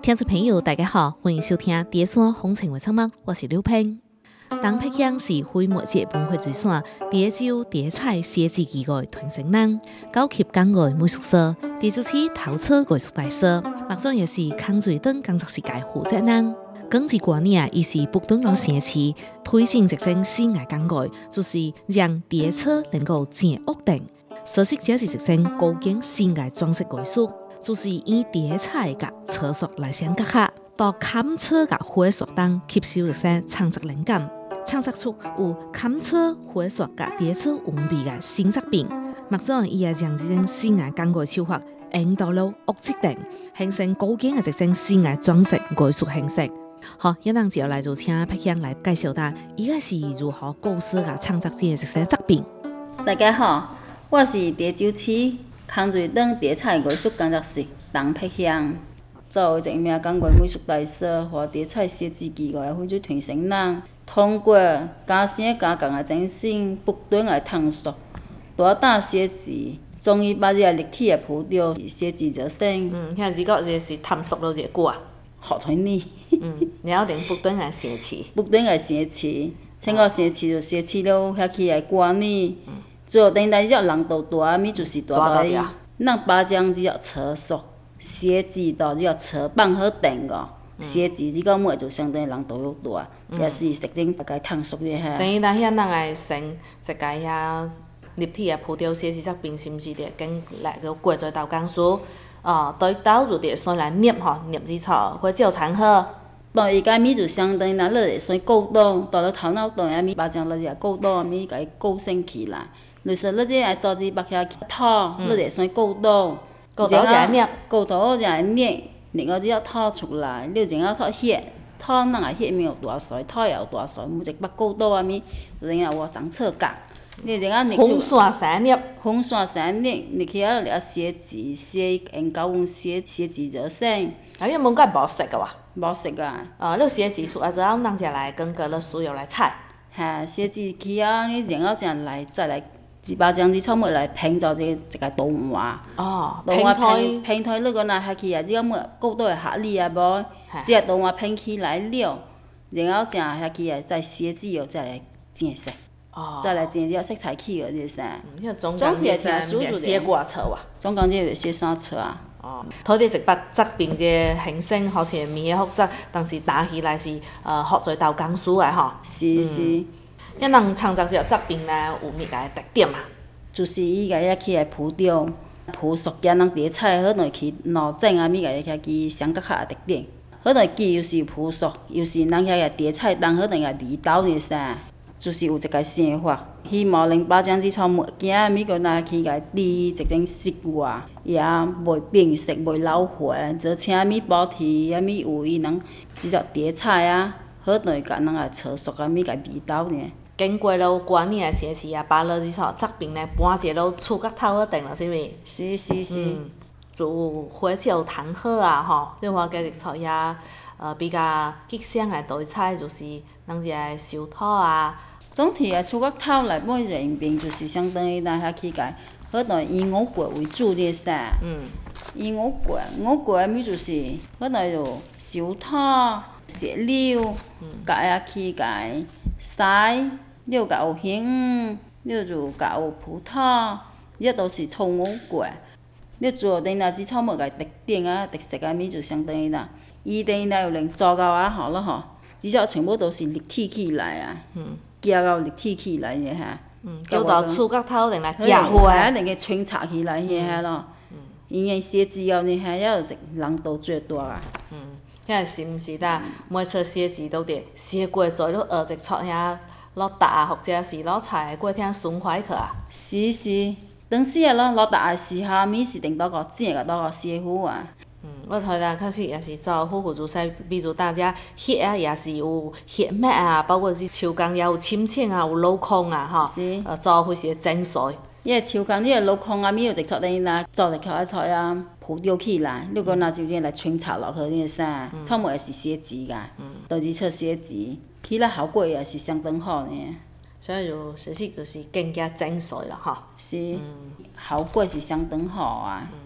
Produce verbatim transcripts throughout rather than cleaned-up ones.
听众朋友，大家好，欢迎收听《蝶山风情话节目》，我是刘平。东北乡是非物质文化遗产，蝶洲蝶彩写字技艺传承人，高级工艺美术社，地主市陶瓷艺术大社，目前也是康水等工作世界负责人。更之过年，伊是不断老城市推进一种新的工艺，就是让蝶车能够正稳定。设计这是一种高精新的装饰艺术。就是以蝶彩甲车塑来相结合，到砍车甲花塑等吸收一些创作灵感，创作出有砍车、花塑甲蝶车韵味的新作品。目前，伊也将这种新的工艺手法引导到屋脊顶，形成高精的一种新的装饰艺术形式。好，一人接下来就请佩香来介绍下，伊个是如何构思甲创作这一些作品。 大家好，我是蝶洲市康瑞等蝶彩艺术工作室董佩香，作为一名工艺美术大师和蝶彩写字技艺的非洲传承人，通过加深加工的精神，不断的探索，大胆写字，终于把这个立体的浮雕写字做成。 嗯，现在这个就是探索了这个啊。 好团呢。 嗯，然后等不断的写字。 不断的写字，整个写字就写起了遐起的歌呢。最后等来只人道大咪就是大大的，咱把将只个车速写字到只个车放好定个，写字这个物就相当于人道又大，也是实证大家探索一下。 等于咱遐咱来先一个遐立体的浮雕写字作品，是毋是得跟来个过做豆工书？哦，对豆就得先来捏吼，捏字草或者有弹好。 到伊个咪就相当于咱咧会先构刀，到了头脑当遐咪把将了只构刀咪甲伊构成起来。就是你这来做只把起套，你会先构刀， 构刀才捏， 构刀才捏，然后只要套出来，你就要套血，套那个血没有大水，套也有大水，每一把构刀啊咪，然后我长侧角，你就啊捏出。 红线三捏， 红线三捏，你去啊了写字，写用高温写写字就成。 啊，伊门甲无色个哇？ 无色个。 啊，你写字出来之后，咱才来跟个了需要来采。 哈，写字去啊，你然后才来再来。一把将之草木来拼做一一个图画， 哦， 图画拼拼开，你讲若下去啊，只个物构倒会合理啊无？即个图画拼起来了，然后正下去啊，再写字哦，再来正色， 哦， 再来正个色彩起个就是啥？ 嗯，迄总共你是写几册哇？ 总共只着写三册啊。 哦，土地一把作品这形成好像面个复杂，但是打起来是呃学做豆工书的吼。 是是。 遐人创作这个作品呢，有物个特点啊？ 就是伊个遐起来浮雕、朴素件人叠彩，好两去脑整啊，物个遐去相结合的特点。好两记又是朴素，又是咱遐个叠彩当好两个味道是啥？就是有一个想法，希望能把将即种物件物个拿去甲滴一种色画，也袂变色、袂老化，做请物保持遐物有伊人即种叠彩啊，好两甲咱个车塑啊物个味道呢。 经过了过年的时期啊，把了即种作品呢搬一落厝角头好定了，是毋？ 是是是。 嗯，就花椒弹好啊吼，你话家己撮遐呃比较吉祥的题材，就是咱只个手套啊。 总体个厝角头内尾人面就是相当于咱遐去甲，好当以五桂为主的啥？嗯。以五桂，五桂物就是好当就手套、石榴，甲遐去甲塞。你有甲有杏，你就甲有葡萄，这都是草五桂。你做等下只草木个特点啊、特色啊物就相当于啦。伊等于来有能做到啊好了吼，至少全部都是立体起来啊，夹到立体起来个哈。 嗯，叫到厝角头等来夹花啊，等个穿插起来遐遐咯。因为写字后呢，遐要一人道最大啊。 嗯，遐是毋是呾每册写字都得写过做了学一撮遐。落达或者是落菜过听循怀去啊？ 是是，当时啊，落落达的时候，咪是顶到个正个到个师傅啊。 嗯，我头来确实也是做夫妇做菜，比如大家血啊，也是有血脉啊，包括是手工也有深浅啊，有镂空啊，吼。 是。 呃，做伙是精髓。 伊个手工，你个镂空啊，咪有一撮等于若做一条一撮啊，浮雕起来，你讲若就这来穿插落去，你个啥？草木也是写字个，都是册写字。起来效果也是相当好呢， 所以就实际就是更加精髓了吼。 是，效果是相当好啊。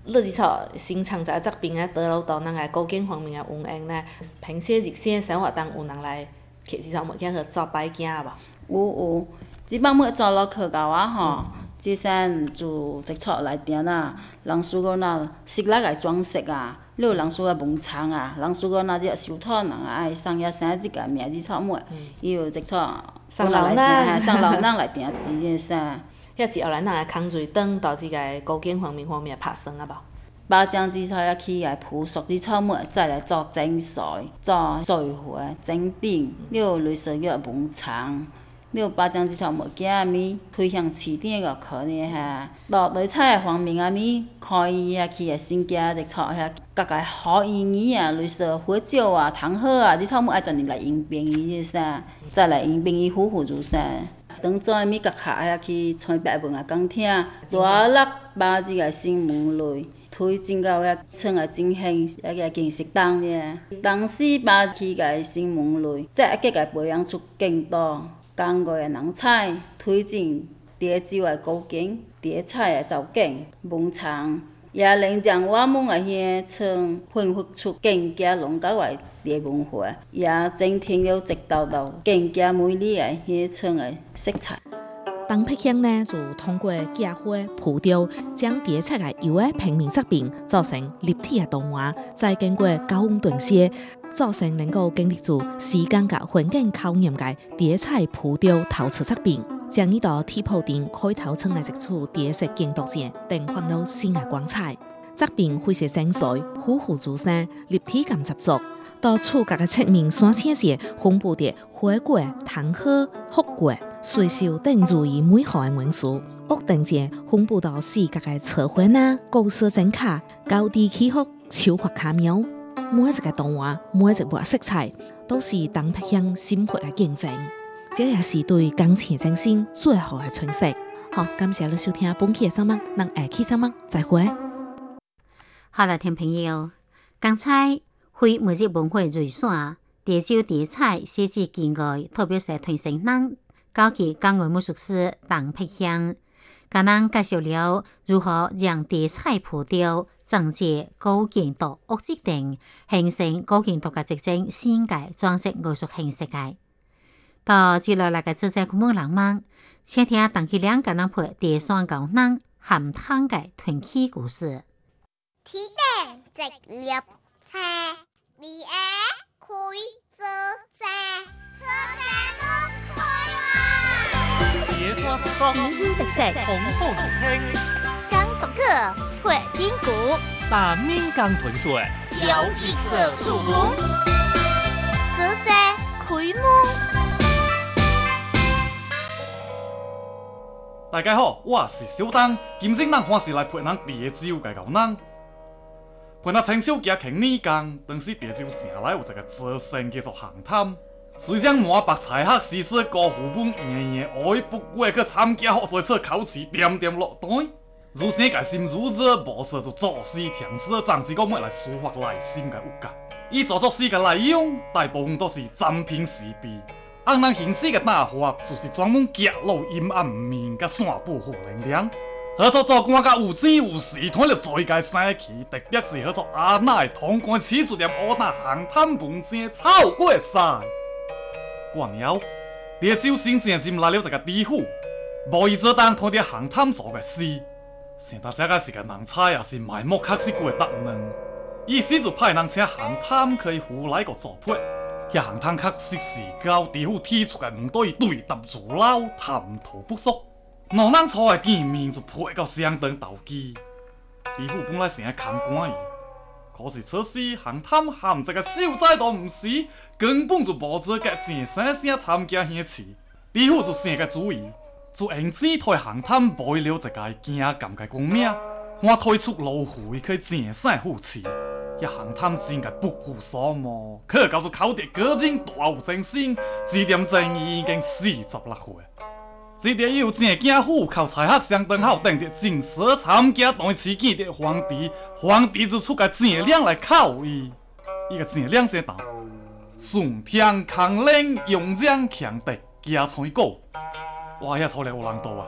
乐子草新常在这边啊，得老到人来高建方面啊运用呢，平时日常生活当有人来摕这草物件去做摆件无？ 有有，即摆要做落去到啊吼，即先就植草内底啦，人如果若室内来装饰啊，你有人需要门窗啊，人如果若即个收土人啊爱送遐啥即个名字草木，伊有植草送老人， 送老人来订钱即啥。 遐是后来人来空水灯到即个高建方面方面拍算啊无？ 把姜紫草遐起来铺熟啲草木，再来做整水、做水花、整饼，你有类似个门窗。你有把姜紫草物件啊咪推向市顶个可能哈，落雷菜个方面啊咪，看伊遐起个新家的草遐，各个好意义啊，类似花椒啊、糖荷啊，即草木爱怎尼来应变伊即啥，再来应变伊虎虎如啥。当早咪甲下遐去村北门啊讲听，抓六把即个新门类。推进到遐村个进行遐个建设档咧，当时把起个新门类，再计个培养出更多。工业的人才推进潮州的高建，潮菜的造景、门窗，也能将我们的遐村焕发出更加浓厚的地文化，也增添了一道道更加美丽的遐村的色彩。 当碧香呢，就通过架花铺雕，将潮菜的油的平面作品做成立体的动画，再经过高温炖写。造成能够经历住时间甲环境考验的潮菜铺雕陶瓷作品，将伊到铁铺顶开头创来一处潮式建筑节，绽放了新的光彩。作品非常精髓，虎虎如山，立体感十足。到厝角的侧面山青节分布着花果、糖荷、福果、水秀等如意每号的元素。屋顶节分布到四角的插花啊、故事整卡、高低起伏、手法巧妙。每一个动画，每一抹色彩，都是当碧香心血的见证。这也是对工钱精神最好的诠释。好，感谢你收听本期的节目，咱下期节目再会。 好了，听朋友，刚才非物质文化瑞线潮州潮菜写字技艺特别社团成人高级工艺美术师邓碧香，甲咱介绍了如何让潮菜铺雕增加高建筑屋质等，形成高建筑嘅一种新嘅装饰艺术形式嘅。到接落来嘅做者古梦人们，请听邓启良甲咱配第三高人咸汤嘅传奇故事。 天顶直立车，二下开做车，做车冇开啦。 野山叔叔， 皮肤特色， 红红青， 刚上课会筋骨， 把面刚豚水， 有异色树红，做车开幕。 大家好，我是小东。今日咱欢喜来陪咱潮州嘅牛人，陪咱亲手夹轻泥工。当时潮州城内有一个祖先叫做咸汤，虽然满白菜客时时高副本圆圆爱，不过去参加好在册考试点点落单。如生个心如热，无说就作诗填诗，总之讲要来抒发内心嘅有感。伊做作诗嘅内容，大部分都是占平时弊。按人形式嘅打法，就是专门揭露阴暗面甲散布负能量。合作做官甲有钱有势，看了最佳生气。特别是合作阿奶通关起出点乌大咸汤饭正超过晒。过年后，潮州新正进来了一个知府，无意做当拖着咸汤做嘅事。想到这个是个人才，也是埋没确实过特能。意思就派人请咸汤可以胡来个做配。遐咸汤确实是高知府提出嘅两对对答如流，谈吐不俗。两人初嘅见面就配到相当投机。知府本来想要看管伊，可是此时咸汤含一个秀才都唔是，根本就无资格正生生参加遐事。知府就想个主意，就用钱替咸汤买了一个惊感嘅官名，还推出路费可以正生付钱。遐咸汤真个不顾所望，可告诉考得个人大有精神，这点正义已经四十六岁。这个有正囝妇靠才学相当好，等着正式参加当时见着皇帝，皇帝就出个正量来考伊。伊个正量这道，顺天康令，用将强敌，加催果。哇，遐粗略有难度啊！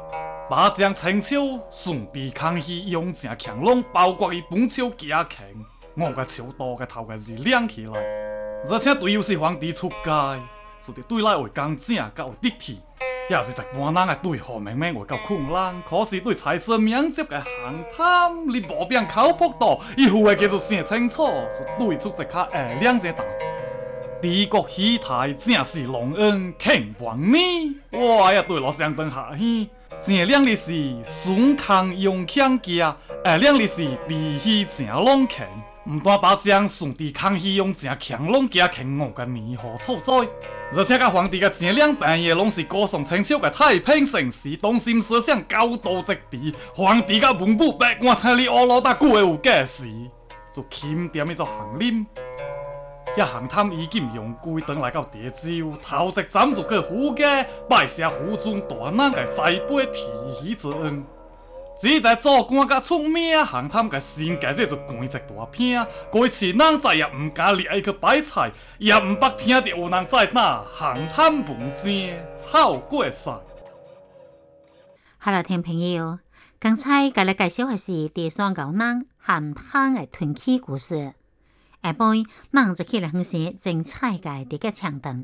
把将青手顺地空气用正强拢包裹伊本手夹强，我个手刀个头个字亮起来，而且对又是皇帝出街，就得对来会工正甲有得体。也是一般人个对好明明会够困难，可是对财神免接个行探，你无变口扑道，伊副会叫做生清楚，就对出一卡下两只蛋。帝国戏台正是隆恩庆王呢，我也对了相当下去。前两日是孙康用强家，下两日是地戏正隆庆。唔但把将顺地康熙用正强拢加强我个年号错在，而且甲皇帝个前两半夜拢是歌颂清朝个太平盛世，东心思想高度直直，皇帝甲文武百官猜你乌老大久会有假事，就钦点迄种行林。遐行探已经用规顿来到地州，头一站就去府家拜谢府尊大人个栽培提起之恩。只在做官甲出名，行探个心界这就关一大片。过去人再也唔敢掠伊去摆菜，也唔捌听到有人在那行探文正草过晒。 好了，听朋友，刚才甲你介绍的是第三高人行探的传奇故事。下晡，咱就起来分析精彩嘅这个唱段。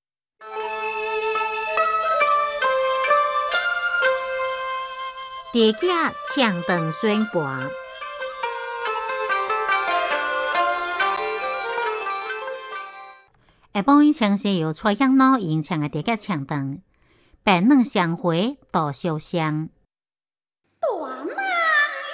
第二唱段宣判。下晡详细由蔡养老演唱嘅第二唱段，白嫩相会多烧香。